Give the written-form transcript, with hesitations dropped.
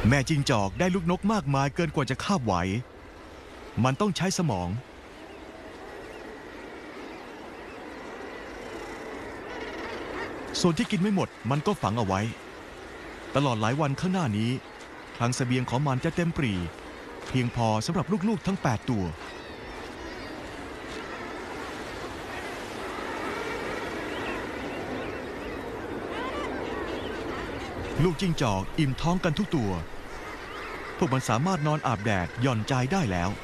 แม่จิ้งจอกได้ลูกนกมากมายเกินกว่าจะคาบไหวมันต้องใช้สมองส่วนที่กินไม่หมดมันก็ฝังเอาไว้ตลอดหลายวันข้างหน้านี้คลังเสบียงของมันจะเต็มปรีเพียงพอสำหรับลูกๆทั้ง8ตัวลูกจิ้งจอกอิ่มท้องกันทุกตัวพวกมันสามารถนอนอาบแดดหย่อนใจได้แล้ว